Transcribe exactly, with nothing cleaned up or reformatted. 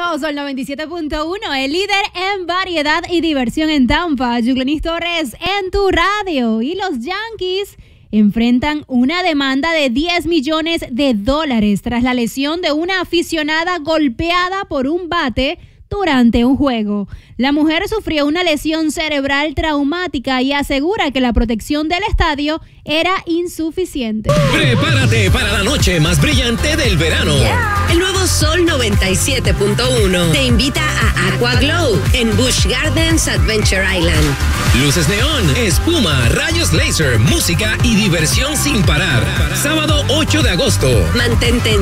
Sol noventa y siete punto uno, el líder en variedad y diversión en Tampa. Yuglenis Torres en tu radio. Y los Yankees enfrentan una demanda de diez millones de dólares tras la lesión de una aficionada golpeada por un bate durante un juego. La mujer sufrió una lesión cerebral traumática y asegura que la protección del estadio era insuficiente. Prepárate para la noche más brillante del verano. Yeah. El nuevo Sol noventa y siete punto uno te invita a Aqua Glow en Busch Gardens Adventure Island. Luces neón, espuma, rayos láser, música y diversión sin parar. Sábado ocho de agosto. Mantente en